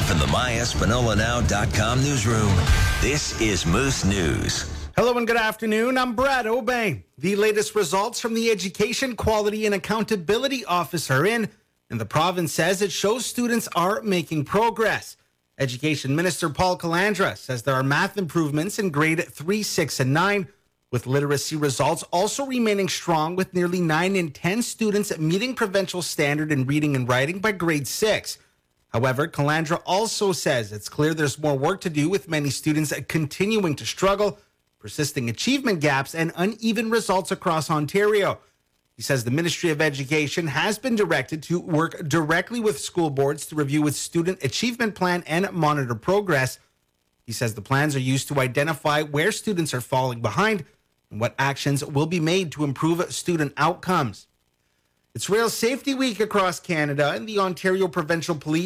from the MyEspanolaNow.com newsroom, this is Moose News. Hello and good afternoon. I'm Brad Obey. The latest results from the Education Quality and Accountability Office are in, and the province says it shows students are making progress. Education Minister Paul Calandra says there are math improvements in grade 3, 6, and 9, with literacy results also remaining strong, with nearly 9 in 10 students meeting provincial standard in reading and writing by grade 6. However, Calandra also says it's clear there's more work to do, with many students continuing to struggle, persisting achievement gaps, and uneven results across Ontario. He says the Ministry of Education has been directed to work directly with school boards to review its student achievement plan and monitor progress. He says the plans are used to identify where students are falling behind and what actions will be made to improve student outcomes. It's Rail Safety Week across Canada, and the Ontario Provincial Police